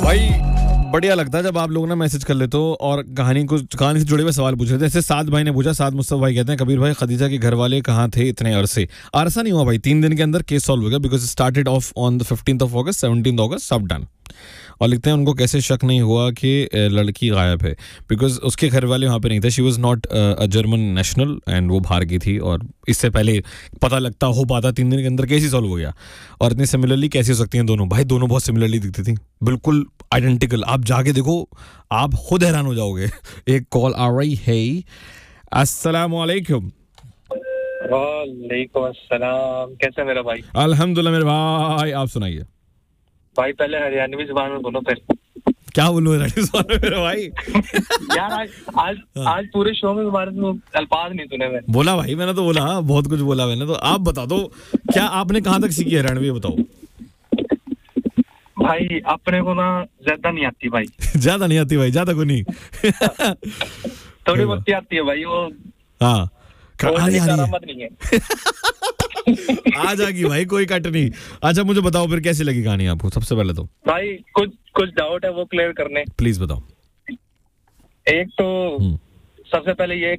भाई बढ़िया लगता है जब आप लोग ना मैसेज कर लेते हो और कहानी से जुड़े हुए सवाल पूछ रहे थे। जैसे साद भाई ने पूछा, साद मुस्तफा भाई कहते हैं कबीर भाई खदीजा के घर वाले कहाँ थे इतने अरसे। अरसा नहीं हुआ भाई, 3 दिन के अंदर केस सॉल्व हो गया because started off on the 15th of August, 17th August सब डन। और लिखते हैं उनको कैसे शक नहीं हुआ कि लड़की गायब है, बिकॉज उसके घर वाले वहाँ पे नहीं थे। She was not a German national and वो बाहर की थी और इससे पहले पता लगता हो पाता 3 दिन के अंदर केस ही सॉल्व हो गया। और इतनी सिमिलरली कैसी हो सकती हैं दोनों? भाई दोनों बहुत सिमिलरली दिखती थी, बिल्कुल आइडेंटिकल। आप जाके देखो, आप खुद हैरान हो जाओगे। एक कॉल आ रही है। अस्सलाम वालेकुम। वालेकुम अस्सलाम। कैसा मेरा भाई? अल्हम्दुलिल्लाह मेरे भाई, आप सुनाइए। भाई पहले हरियाणवी जुबान में बोलो, फिर क्या बोलूं मेरे भाई। यार आज पूरे शो में तुम्हारे अल्फाज नहीं सुने मैंने। बोला भाई, मैंने तो बोला, बहुत कुछ बोला मैंने तो। आप बता दो, क्या आपने कहाँ तक सीखी हरियाणवी, बताओ। भाई अपने को ना ज्यादा नहीं आती भाई। ज्यादा नहीं आती भाई, ज्यादा को नहीं। थोड़ी बहुत आती है भाई वो। हाँ करामत नहीं है। आ जाएगी भाई, कोई कट नहीं। अच्छा मुझे बताओ फिर कैसी लगी कहानी आपको? सबसे पहले तो भाई कुछ डाउट है वो क्लियर करने। प्लीज बताओ। एक तो सबसे पहले ये